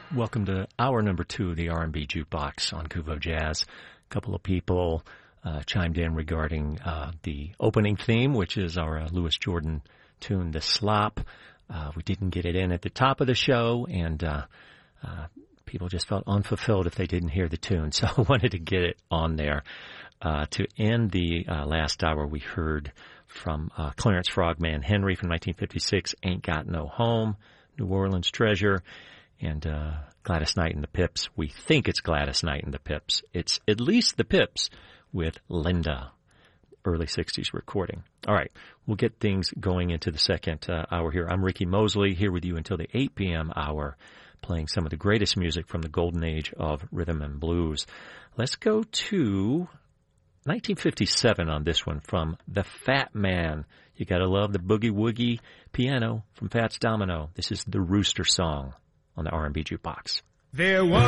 Welcome to hour number 2 of the R&B Jukebox on Kuvo Jazz. A couple of people chimed in regarding the opening theme, which is our Louis Jordan tune, The Slop. We didn't get it in at the top of the show, and people just felt unfulfilled if they didn't hear the tune, so I wanted to get it on there. To end the last hour, we heard from Clarence Frogman Henry from 1956, Ain't Got No Home, New Orleans Treasure, and Gladys Knight and the Pips. We think it's Gladys Knight and the Pips. It's at least the Pips with Linda, early 60s recording. All right, we'll get things going into the second hour here. I'm Ricky Mosley, here with you until the 8 p.m. hour, playing some of the greatest music from the golden age of rhythm and blues. Let's go to 1957 on this one from The Fat Man. You gotta love the boogie-woogie piano from Fats Domino. This is the Rooster Song on the R&B Jukebox. There was